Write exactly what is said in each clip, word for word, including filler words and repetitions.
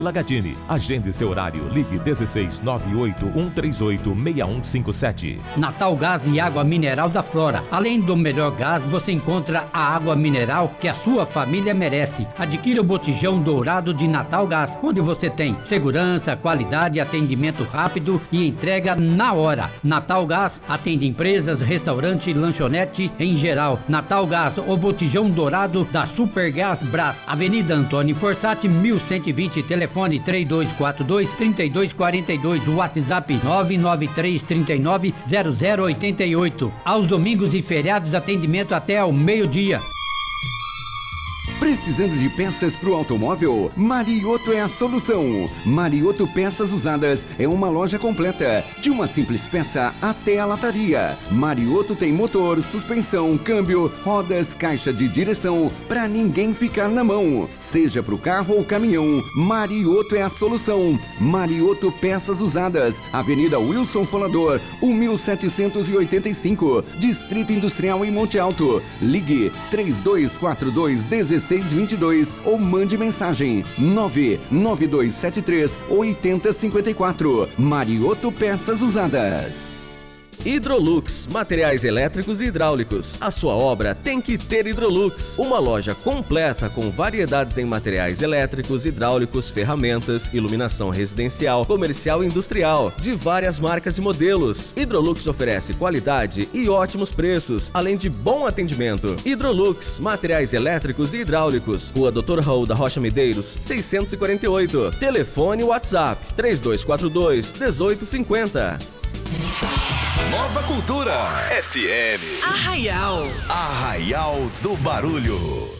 Lagatine, agende seu horário, ligue dezesseis nove oito um três oito seis um cinco sete. Natal Gás e Água Mineral da Flora. Além do melhor gás, você encontra a água mineral que a sua família merece. Adquira o botijão dourado de Natal Gás, onde você tem segurança, qualidade, atendimento rápido e entrega na hora. Natal Gás atende empresas, restaurante, lanchonete em geral. Natal Gás, o botijão dourado da Supergás Brás, Avenida Antônio Forçati, mil cento e vinte, telefone Telefone três dois quatro dois, três dois quatro dois, WhatsApp nove nove três três nove, zero zero oito oito. Aos domingos e feriados, atendimento até ao meio-dia. Precisando de peças para o automóvel? Marioto é a solução. Marioto Peças Usadas é uma loja completa, de uma simples peça até a lataria. Marioto tem motor, suspensão, câmbio, rodas, caixa de direção, para ninguém ficar na mão. Seja para o carro ou caminhão, Marioto é a solução. Marioto Peças Usadas, Avenida Wilson Folador, mil setecentos e oitenta e cinco, Distrito Industrial em Monte Alto. Ligue três dois quatro dois, um seis dois dois ou mande mensagem nove nove dois sete três, oito zero cinco quatro. Marioto Peças Usadas. Hidrolux, materiais elétricos e hidráulicos. A sua obra tem que ter Hidrolux. Uma loja completa com variedades em materiais elétricos, hidráulicos, ferramentas, iluminação residencial, comercial e industrial, de várias marcas e modelos. Hidrolux oferece qualidade e ótimos preços, além de bom atendimento. Hidrolux, materiais elétricos e hidráulicos. Rua doutor Raul da Rocha Medeiros, seiscentos e quarenta e oito. Telefone WhatsApp três dois quatro dois, um oito cinco zero. Nova Cultura F M. Arraial. Arraial do Barulho.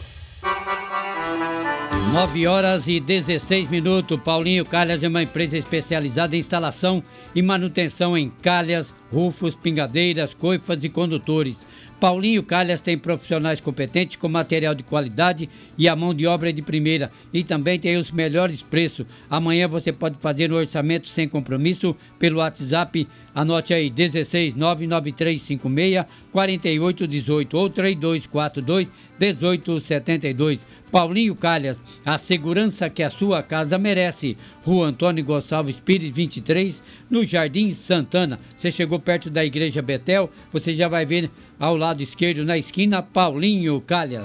nove horas e dezesseis minutos. Paulinho Calhas é uma empresa especializada em instalação e manutenção em calhas, rufos, pingadeiras, coifas e condutores. Paulinho Calhas tem profissionais competentes com material de qualidade e a mão de obra é de primeira. E também tem os melhores preços. Amanhã você pode fazer o orçamento sem compromisso pelo WhatsApp. Anote aí, dezesseis nove nove três cinco seis, quatro oito um oito ou três dois quatro dois, um oito sete dois. Paulinho Calhas, a segurança que a sua casa merece. Rua Antônio Gonçalves Pires, vinte e três, no Jardim Santana. Você chegou perto da Igreja Betel, você já vai ver ao lado esquerdo, na esquina, Paulinho Calhas.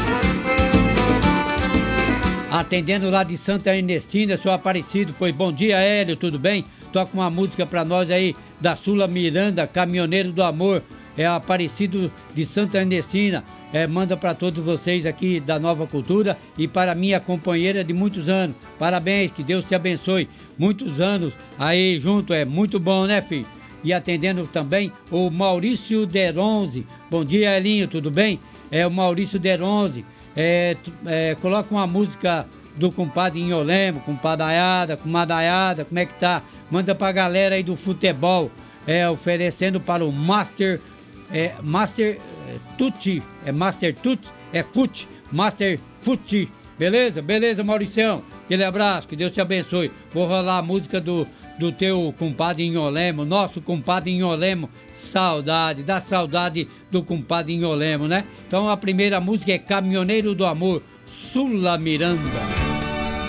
Atendendo lá de Santa Ernestina, seu Aparecido. Pois bom dia, Hélio, tudo bem? Toca uma música pra nós aí, da Sula Miranda, Caminhoneiro do Amor. É Aparecido de Santa Ernestina. É, manda para todos vocês aqui da Nova Cultura e para minha companheira de muitos anos. Parabéns, que Deus te abençoe. Muitos anos aí junto, é muito bom, né, filho? E atendendo também o Maurício Deronze. Bom dia, Elinho, tudo bem? É o Maurício Deronze. É, é, coloca uma música do compadre Inholemo, compadaiada, comadaiada, como é que tá? Manda pra galera aí do futebol, é, oferecendo para o Master, é, Master é, Tutti, é Master Tutti, é Fute, Master Fute, beleza? Beleza, Mauricião? Aquele abraço, que Deus te abençoe. Vou rolar a música do, do teu compadre Inholemo, nosso compadre Inholemo, saudade, dá saudade do compadre Inholemo, né? Então a primeira música é Caminhoneiro do Amor, Sula Miranda.